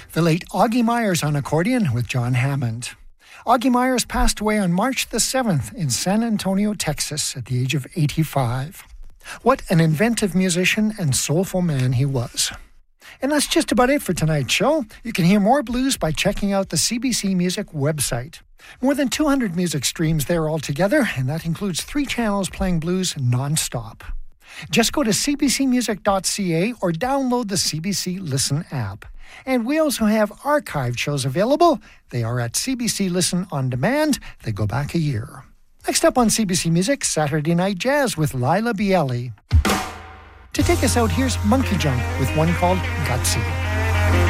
The late Augie Myers on accordion with John Hammond. Augie Myers passed away on March the 7th in San Antonio, Texas, at the age of 85. What an inventive musician and soulful man he was. And that's just about it for tonight's show. You can hear more blues by checking out the CBC Music website. More than 200 music streams there altogether, and that includes 3 channels playing blues non-stop. Just go to cbcmusic.ca or download the CBC Listen app. And we also have archived shows available. They are at CBC Listen On Demand. They go back a year. Next up on CBC Music, Saturday Night Jazz with Lila Bielli. To take us out, here's Monkey Junk with one called Gutsy.